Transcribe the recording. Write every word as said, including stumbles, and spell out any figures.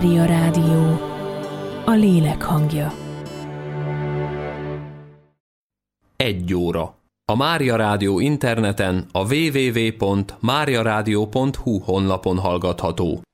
Mária Rádió, a lélek hangja. Egy óra. A Mária Rádió interneten a double-u double-u double-u pont mária rádió pont hu honlapon hallgatható.